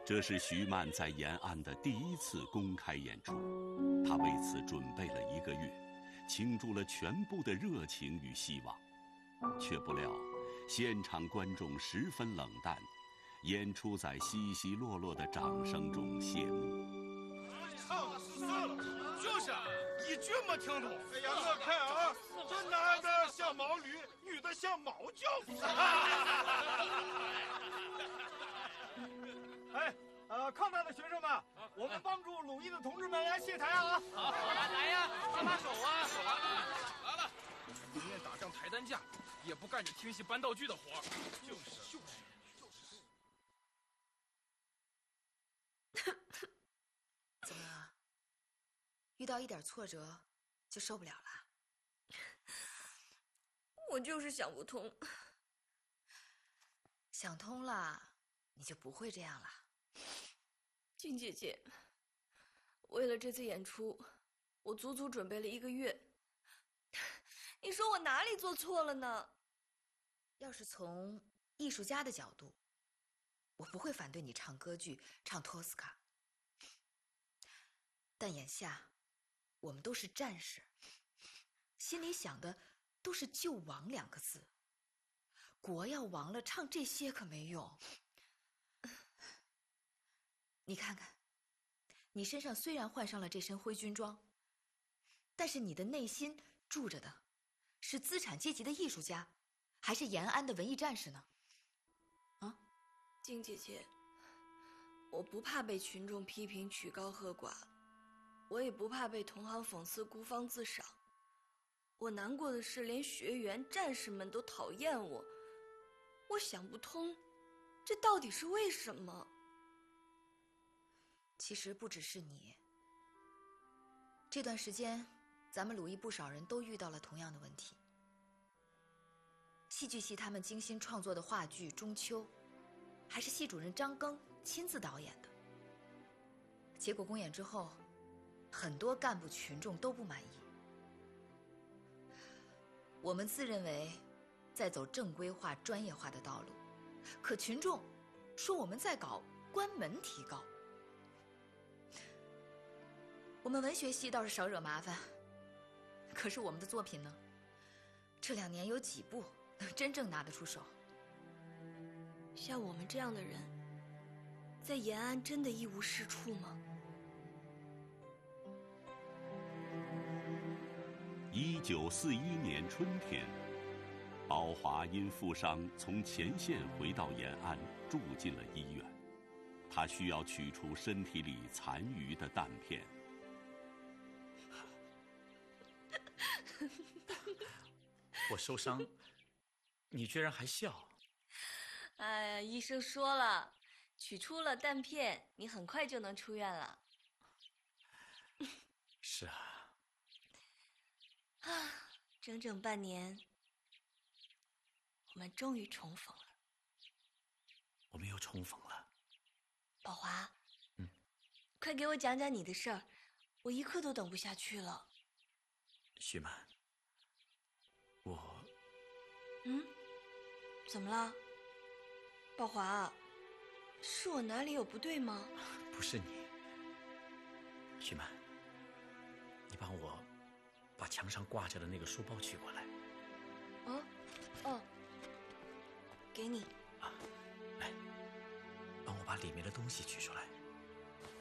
这是徐曼在延安的第一次公开演出，她为此准备了1个月，倾注了全部的热情与希望，却不料现场观众十分冷淡，演出在稀稀落落的掌声中谢幕。 唱的是啥了？就是一句没听懂。哎呀，我看啊，这男的像毛驴，女的像毛叫。哎，抗战的学生们，我们帮助鲁豫的同志们来卸台啊！ 好，来呀，拉手啊，手啊！来了，宁愿打仗抬担架，也不干这听戏搬道具的活。就是。 怎么了？遇到一点挫折就受不了了？ 我就是想不通。 想通了，你就不会这样了。 静姐姐，为了这次演出，我足足准备了1个月。你说我哪里做错了呢？ 要是从艺术家的角度，我不会反对你唱歌剧，唱托斯卡。但眼下，我们都是战士，心里想的都是救亡2个字。国要亡了，唱这些可没用。你看看，你身上虽然换上了这身灰军装，但是你的内心住着的是资产阶级的艺术家，还是延安的文艺战士呢？啊， 静姐姐，我不怕被群众批评曲高和寡，我也不怕被同行讽刺孤芳自赏。我难过的是，连学员、战士们都讨厌我。我想不通，这到底是为什么？ 其实不只是你。这段时间，咱们鲁艺不少人都遇到了同样的问题。戏剧系他们精心创作的话剧《中秋》，还是系主任张庚亲自导演的。结果公演之后，很多干部群众都不满意。我们自认为在走正规化、专业化的道路，可群众说我们在搞关门提高。我们文学系倒是少惹麻烦，可是我们的作品呢？这2年有几部能真正拿得出手？ 像我们这样的人，在延安真的一无是处吗 ？1941年春天，宝华因负伤从前线回到延安，住进了医院。他需要取出身体里残余的弹片。 我受伤，你居然还笑？ 哎呀，医生说了，取出了弹片，你很快就能出院了。 是啊。 整整半年，我们终于重逢了。 我们又重逢了。 宝华，快给我讲讲你的事儿，我一刻都等不下去了。 徐曼，我…… 怎么了？宝华，是我哪里有不对吗？ 不是你，徐曼，你帮我把墙上挂着的那个书包取过来。 给你。 来，帮我把里面的东西取出来。